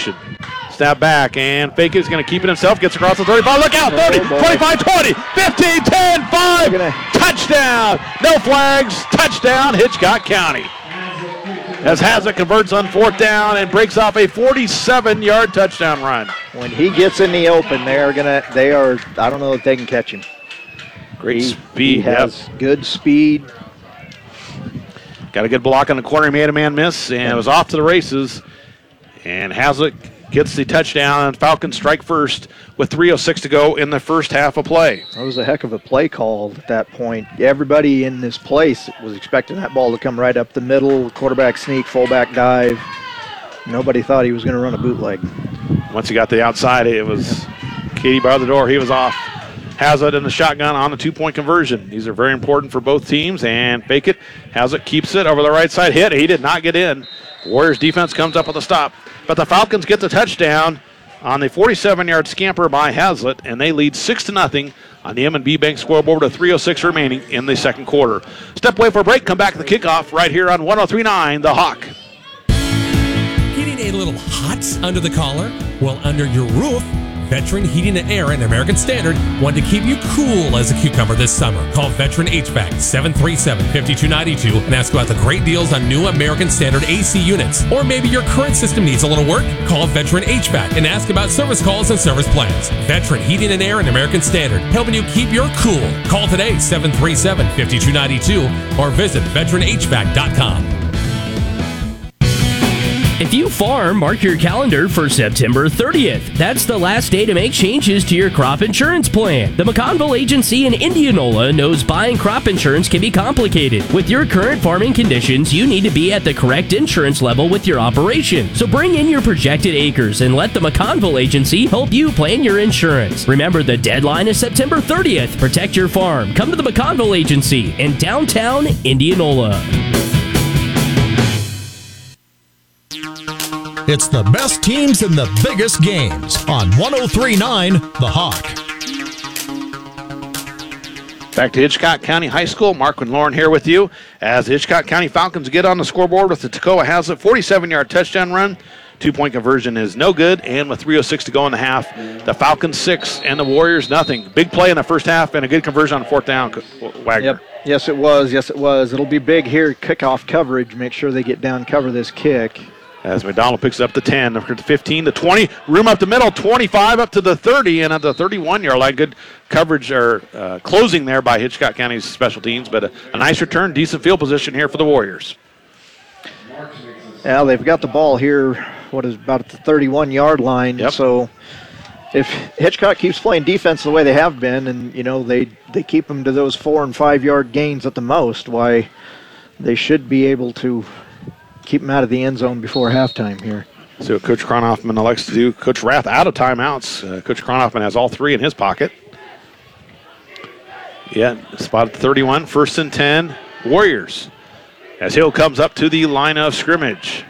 situation. Snap back and fake it. He's going to keep it himself. Gets across the 35. Look out. 30, 25, 20, 15, 10, 5. Touchdown. No flags. Touchdown, Hitchcock County. As Hazlitt converts on 4th down and breaks off a 47-yard touchdown run. When he gets in the open, I don't know if they can catch him. Great speed. He has good speed. Got a good block on the corner. He made a man miss, and it was off to the races. And Hazlitt gets the touchdown, and Falcons strike first with 3:06 to go in the first half of play. That was a heck of a play call at that point. Everybody in this place was expecting that ball to come right up the middle, quarterback sneak, fullback dive. Nobody thought he was going to run a bootleg. Once he got to the outside, it was Katie by the door. He was off. Hazlitt in the shotgun on the 2-point conversion. These are very important for both teams, and fake it. Hazlitt keeps it over the right side. Hit. He did not get in. Warriors defense comes up with a stop. But the Falcons get the touchdown on the 47-yard scamper by Hazlitt, and they lead 6-0 on the M&B Bank scoreboard with 3:06 remaining in the second quarter. Step away for a break. Come back to the kickoff right here on 103.9 The Hawk. Getting a little hot under the collar? Well, under your roof, Veteran Heating and Air and American Standard want to keep you cool as a cucumber this summer. Call Veteran HVAC 737-5292 and ask about the great deals on new American Standard AC units. Or maybe your current system needs a little work? Call Veteran HVAC and ask about service calls and service plans. Veteran Heating and Air and American Standard, helping you keep your cool. Call today 737-5292 or visit veteranhvac.com. If you farm, mark your calendar for September 30th. That's the last day to make changes to your crop insurance plan. The McConville Agency in Indianola knows buying crop insurance can be complicated. With your current farming conditions, you need to be at the correct insurance level with your operation. So bring in your projected acres and let the McConville Agency help you plan your insurance. Remember, the deadline is September 30th. Protect your farm. Come to the McConville Agency in downtown Indianola. It's the best teams in the biggest games on 103.9 The Hawk. Back to Hitchcock County High School. Mark and Lauren here with you as the Hitchcock County Falcons get on the scoreboard with the Toccoa Hazlitt 47-yard touchdown run. 2-point conversion is no good, and with 3:06 to go in the half, the Falcons 6 and the Warriors nothing. Big play in the first half and a good conversion on 4th down, Wagner. Yep. Yes, it was. Yes, it was. It'll be big here. Kickoff coverage. Make sure they get down, cover this kick. As McDonald picks up the 10, the 15, the 20, room up the middle, 25 up to the 30, and at the 31-yard line, good coverage or closing there by Hitchcock County's special teams, but a nice return, decent field position here for the Warriors. Well, they've got the ball here, what is about at the 31-yard line, yep. So if Hitchcock keeps playing defense the way they have been, and, you know, they keep them to those 4- and 5-yard gains at the most, why they should be able to keep him out of the end zone before halftime here. So Coach Kronhoffman elects to do. Coach Rath out of timeouts. Coach Kronhoffman has all 3 in his pocket. Yeah, spot at the 31, 1st and 10, Warriors. As Hill comes up to the line of scrimmage.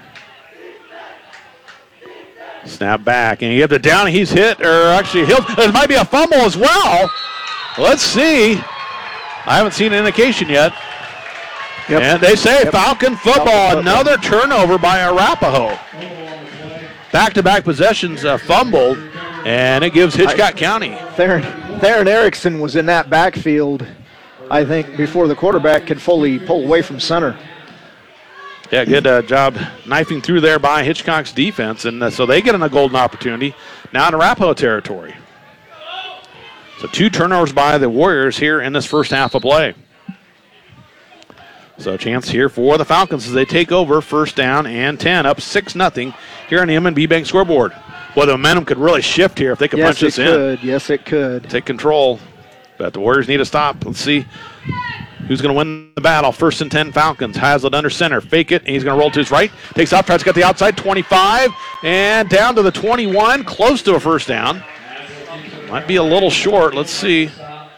Snap back, and you get the down. He's hit, or actually Hill. There might be a fumble as well. Let's see. I haven't seen an indication yet. Yep. And they say Falcon football. Another turnover by Arapahoe. Back-to-back possessions fumbled, and it gives Hitchcock County. Theron Erickson was in that backfield, I think, before the quarterback could fully pull away from center. Yeah, good job knifing through there by Hitchcock's defense, and so they get in a golden opportunity now in Arapahoe territory. So 2 turnovers by the Warriors here in this first half of play. So a chance here for the Falcons as they take over 1st down and 10, up 6-0 here on the M&B Bank scoreboard. Well, the momentum could really shift here if they could punch this in. Yes, it could. Take control. But the Warriors need a stop. Let's see who's going to win the battle. 1st and 10 Falcons. Hazlitt under center. Fake it, and he's going to roll to his right. Takes off, tries to get the outside, 25, and down to the 21, close to a 1st down. Might be a little short. Let's see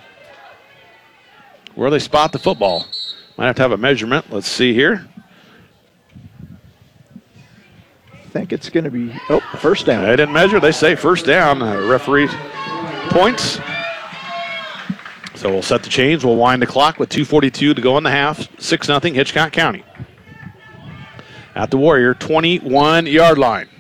where they spot the football. Might have to have a measurement. Let's see here. I think it's going to be, 1st down. They didn't measure. They say 1st down. Referee points. So we'll set the chains. We'll wind the clock with 2:42 to go in the half. 6-0 Hitchcock County. At the Warrior 21-yard line.